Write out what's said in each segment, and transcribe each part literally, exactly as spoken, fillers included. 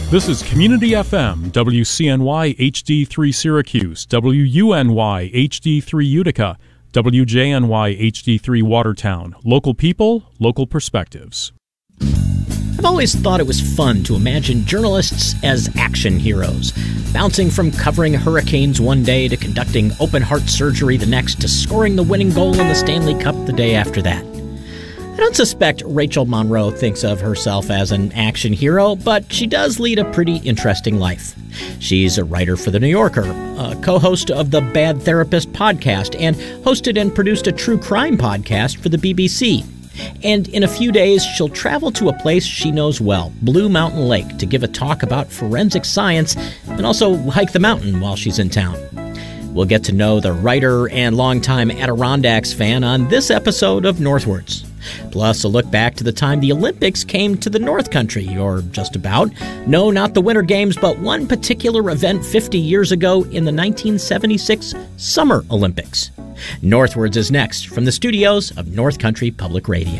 This is Community F M, W C N Y H D three Syracuse, W U N Y H D three Utica, W J N Y H D three Watertown. Local people, local perspectives. I've always thought it was fun to imagine journalists as action heroes, bouncing from covering hurricanes one day to conducting open-heart surgery the next to scoring the winning goal in the Stanley Cup the day after that. I don't suspect Rachel Monroe thinks of herself as an action hero, but she does lead a pretty interesting life. She's a writer for The New Yorker, a co-host of the Bad Therapist podcast, and hosted and produced a true crime podcast for the B B C. And in a few days, she'll travel to a place she knows well, Blue Mountain Lake, to give a talk about forensic science and also hike the mountain while she's in town. We'll get to know the writer and longtime Adirondacks fan on this episode of Northwards. Plus, a look back to the time the Olympics came to the North Country, or just about. No, not the Winter Games, but one particular event fifty years ago in the nineteen seventy-six Summer Olympics. Northwards is next from the studios of North Country Public Radio.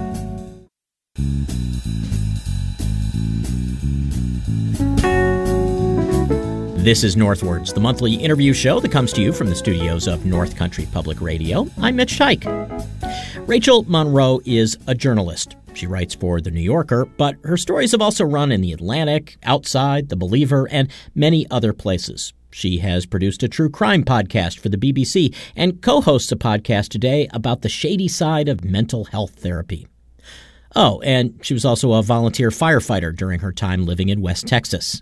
This is Northwards, the monthly interview show that comes to you from the studios of North Country Public Radio. I'm Mitch Teich. Rachel Monroe is a journalist. She writes for The New Yorker, but her stories have also run in The Atlantic, Outside, The Believer, and many other places. She has produced a true crime podcast for the B B C and co-hosts a podcast today about the shady side of mental health therapy. Oh, and she was also a volunteer firefighter during her time living in West Texas.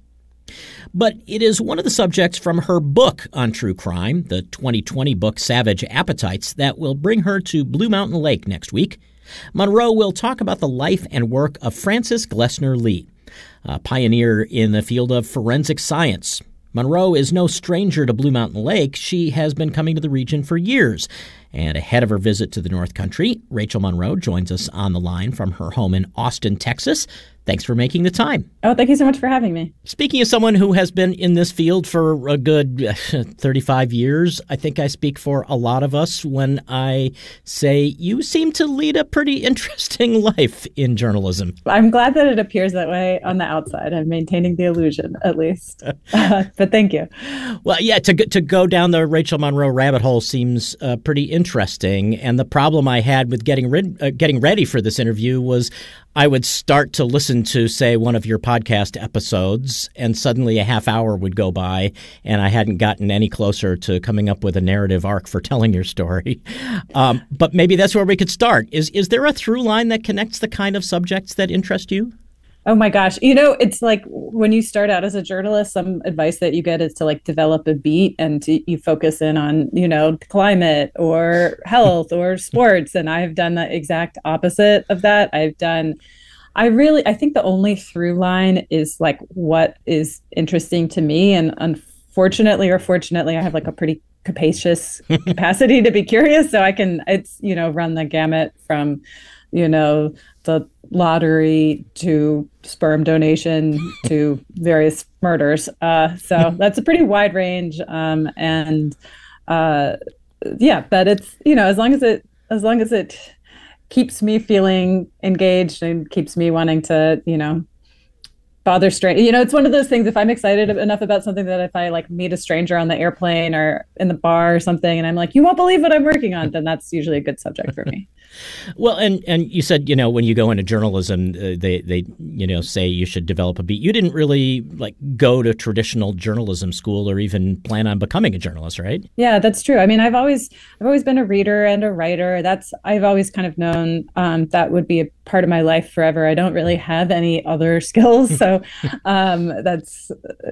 But it is one of the subjects from her book on true crime, the twenty twenty book Savage Appetites, that will bring her to Blue Mountain Lake next week. Monroe will talk about the life and work of Francis Glessner Lee, a pioneer in the field of forensic science. Monroe is no stranger to Blue Mountain Lake. She has been coming to the region for years. And ahead of her visit to the North Country, Rachel Monroe joins us on the line from her home in Austin, Texas. Thanks for making the time. Oh, thank you so much for having me. Speaking of someone who has been in this field for a good thirty-five years, I think I speak for a lot of us when I say you seem to lead a pretty interesting life in journalism. I'm glad that it appears that way on the outside. I'm maintaining the illusion, at least. uh, but thank you. Well, yeah, to, to go down the Rachel Monroe rabbit hole seems uh, pretty interesting. And the problem I had with getting, rid- uh, getting ready for this interview was I would start to listen to, say, one of your podcast episodes, and suddenly a half hour would go by, and I hadn't gotten any closer to coming up with a narrative arc for telling your story. Um, but maybe that's where we could start. Is is there a through line that connects the kind of subjects that interest you? Oh, my gosh. You know, it's like when you start out as a journalist, some advice that you get is to like develop a beat and to, you focus in on, you know, climate or health or sports. And I've done the exact opposite of that. I've done I really I think the only through line is like what is interesting to me. And unfortunately or fortunately, I have like a pretty capacious capacity to be curious. So I can it's, you know, run the gamut from, you know, the lottery to sperm donation to various murders. Uh, so that's a pretty wide range. Um, and uh, yeah, but it's, you know, as long as it, as long as it keeps me feeling engaged and keeps me wanting to, you know, bother strangers. You know, it's one of those things, if I'm excited enough about something that if I like meet a stranger on the airplane or in the bar or something, and I'm like, you won't believe what I'm working on, then that's usually a good subject for me. Well, and, and you said, you know, when you go into journalism, uh, they, they, you know, say you should develop a beat. You didn't really like go to traditional journalism school or even plan on becoming a journalist, right? Yeah, that's true. I mean, I've always, I've always been a reader and a writer. That's, I've always kind of known um, that would be a part of my life forever. I don't really have any other skills. So um, that's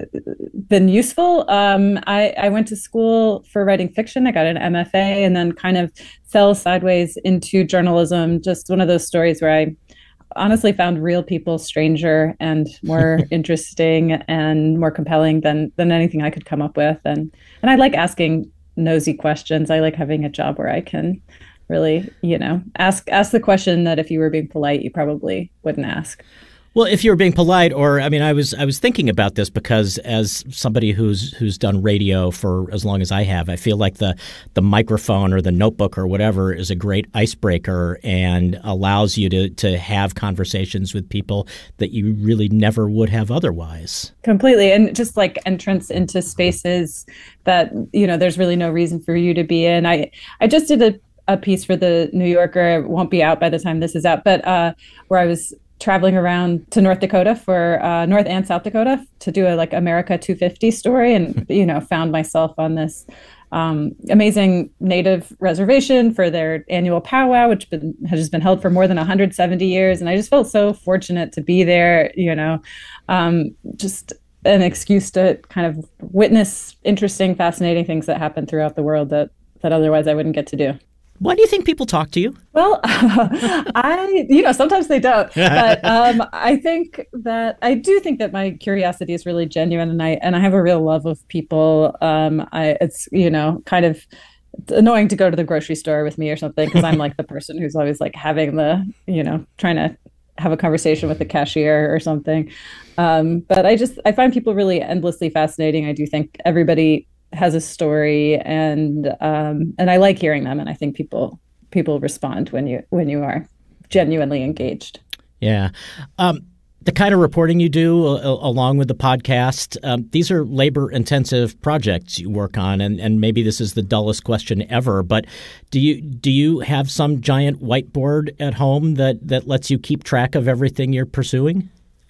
been useful. Um, I, I went to school for writing fiction. I got an M F A and then kind of fell sideways into journalism. Just one of those stories where I honestly found real people stranger and more interesting and more compelling than than anything I could come up with. And and I like asking nosy questions. I like having a job where I can really, you know, ask ask the question that if you were being polite, you probably wouldn't ask. Well, if you were being polite, or I mean, I was I was thinking about this because as somebody who's who's done radio for as long as I have, I feel like the the microphone or the notebook or whatever is a great icebreaker and allows you to to have conversations with people that you really never would have otherwise. Completely, and just like entrance into spaces that you know there's really no reason for you to be in. I I just did a a piece for the New Yorker. It won't be out by the time this is out, but uh, where I was traveling around to North Dakota for uh, North and South Dakota to do a like America two fifty story, and you know found myself on this um, amazing native reservation for their annual powwow, which been, has been held for more than one hundred seventy years, and I just felt so fortunate to be there. You know, um, just an excuse to kind of witness interesting, fascinating things that happen throughout the world that that otherwise I wouldn't get to do. Why do you think people talk to you? Well, I, you know, sometimes they don't, but um, I think that I do think that my curiosity is really genuine, and I and I have a real love of people. Um, I, it's you know, kind of annoying to go to the grocery store with me or something because I'm like the person who's always like having the, you know, trying to have a conversation with the cashier or something. Um, but I just I find people really endlessly fascinating. I do think everybody has a story, and um, and I like hearing them, and I think people people respond when you when you are genuinely engaged. Yeah. Um, the kind of reporting you do uh, along with the podcast, um, these are labor-intensive projects you work on, and, and maybe this is the dullest question ever, but do you do you have some giant whiteboard at home that, that lets you keep track of everything you're pursuing?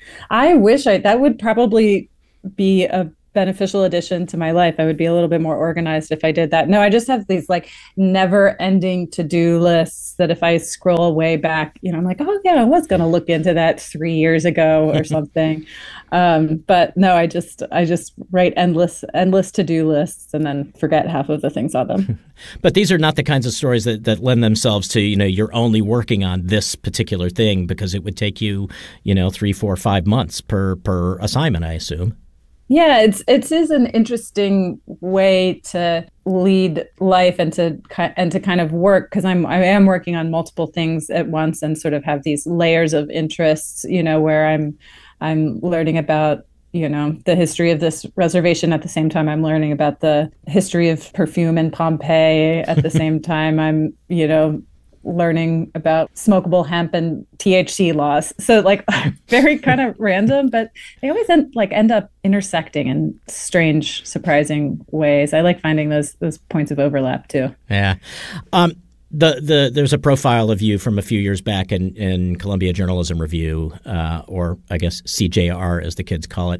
I wish I that would probably be a beneficial addition to my life. I would be a little bit more organized if I did that. No, I just have these like never ending to-do lists that if I scroll way back, you know, I'm like, oh yeah, I was going to look into that three years ago or something. um, but no, I just, I just write endless, endless to-do lists and then forget half of the things on them. But these are not the kinds of stories that, that lend themselves to, you know, you're only working on this particular thing because it would take you, you know, three, four, five months per, per assignment, I assume. Yeah, it's it is an interesting way to lead life and to and to kind of work because I'm I am working on multiple things at once and sort of have these layers of interests, you know, where I'm I'm learning about, you know, the history of this reservation at the same time I'm learning about the history of perfume in Pompeii at the same time I'm, you know, learning about smokable hemp and T H C laws. So like very kind of random, but they always end, like end up intersecting in strange, surprising ways. I like finding those those points of overlap too. Yeah. Um, the the there's a profile of you from a few years back in, in Columbia Journalism Review, uh, or I guess C J R as the kids call it.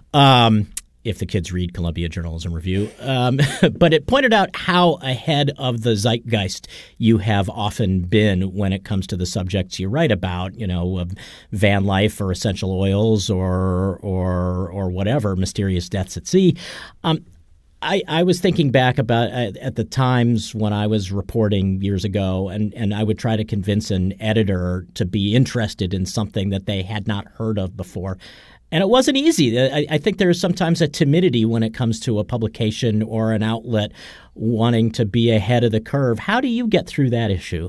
Um, if the kids read Columbia Journalism Review. Um, but it pointed out how ahead of the zeitgeist you have often been when it comes to the subjects you write about, you know, uh, van life or essential oils or or or whatever, mysterious deaths at sea. Um, I, I was thinking back about uh, at the times when I was reporting years ago, and, and I would try to convince an editor to be interested in something that they had not heard of before. And it wasn't easy. I, I think there is sometimes a timidity when it comes to a publication or an outlet wanting to be ahead of the curve. How do you get through that issue?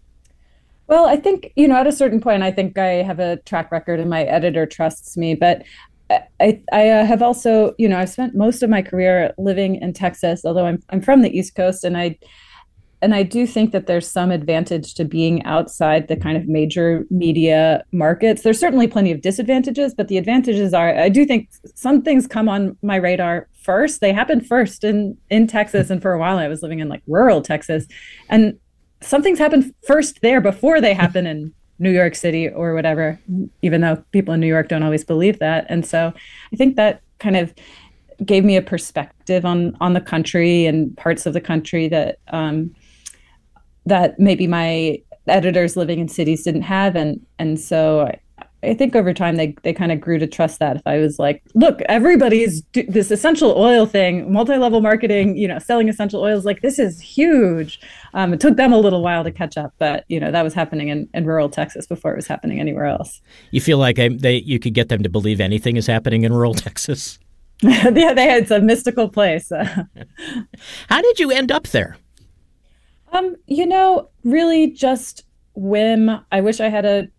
Well, I think, you know, at a certain point, I think I have a track record and my editor trusts me. But I, I uh, have also, you know, I've spent most of my career living in Texas, although I'm I'm from the East Coast, and I And I do think that there's some advantage to being outside the kind of major media markets. There's certainly plenty of disadvantages, but the advantages are, I do think some things come on my radar first. They happened first in, in Texas. And for a while I was living in like rural Texas. And some things happened first there before they happen in New York City or whatever, even though people in New York don't always believe that. And so I think that kind of gave me a perspective on, on the country and parts of the country that, um, that maybe my editors living in cities didn't have. And and so I, I think over time they, they kind of grew to trust that. If I was like, look, everybody's do- this essential oil thing, multi-level marketing, you know, selling essential oils, like this is huge. Um, it took them a little while to catch up, but, you know, that was happening in, in rural Texas before it was happening anywhere else. You feel like they, they you could get them to believe anything is happening in rural Texas? Yeah, they had some mystical place. How did you end up there? Um, you know, really just whim. I wish I had a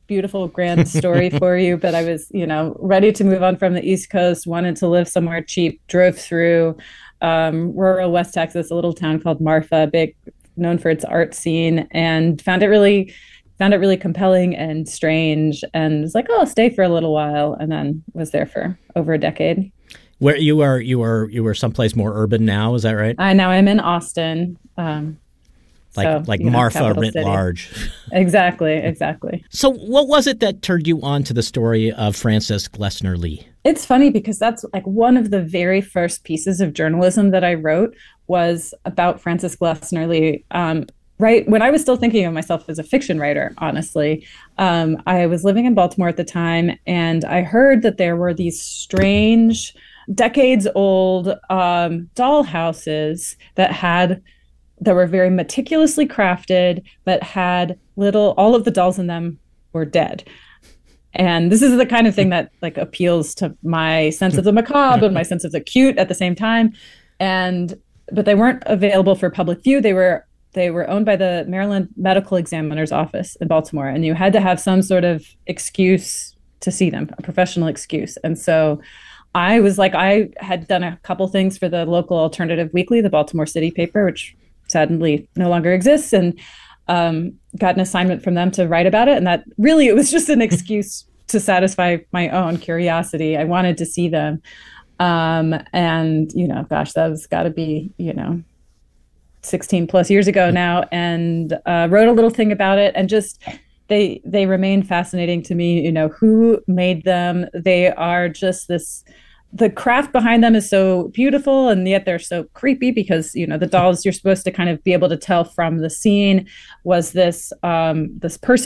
beautiful, grand story for you, but I was, you know, ready to move on from the East Coast, wanted to live somewhere cheap, drove through um, rural West Texas, a little town called Marfa, big, known for its art scene, and found it really, found it really compelling and strange, and was like, oh, I'll stay for a little while, and then was there for over a decade. Where you are, you are, you are someplace more urban now, is that right? I now I'm in Austin. Um, Like so, like you know, Marfa writ city. large. Exactly, exactly. So what was it that turned you on to the story of Frances Glessner Lee? It's funny because that's like one of the very first pieces of journalism that I wrote was about Frances Glessner Lee. Um, right when I was still thinking of myself as a fiction writer, honestly, um, I was living in Baltimore at the time, and I heard that there were these strange, decades-old um, doll houses that had that were very meticulously crafted, but had little, all of the dolls in them were dead. And this is the kind of thing that like appeals to my sense of the macabre and my sense of the cute at the same time. And, but they weren't available for public view. They were, they were owned by the Maryland Medical Examiner's Office in Baltimore. And you had to have some sort of excuse to see them, a professional excuse. And so I was like, I had done a couple things for the local alternative weekly, the Baltimore City paper, which sadly no longer exists, and um, got an assignment from them to write about it. And that really, it was just an excuse to satisfy my own curiosity. I wanted to see them. Um, and, you know, gosh, that was got to be, you know, sixteen plus years ago now, and uh, wrote a little thing about it. And just, they, they remain fascinating to me. You know, who made them? They are just this, the craft behind them is so beautiful, and yet they're so creepy because, you know, the dolls, you're supposed to kind of be able to tell from the scene, was this um, this person